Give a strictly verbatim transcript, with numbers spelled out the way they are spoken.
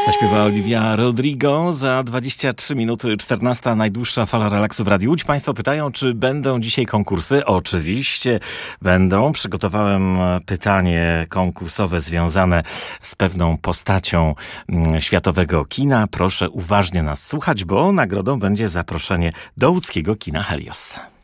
Zaśpiewa Olivia Rodrigo. Za dwadzieścia trzy minuty czternasta, najdłuższa fala relaksu w Radiu Łódź. Państwo pytają, czy będą dzisiaj konkursy? Oczywiście będą. Przygotowałem pytanie konkursowe związane z pewną postacią światowego kina. Proszę uważnie nas słuchać, bo nagrodą będzie zaproszenie do łódzkiego kina Helios.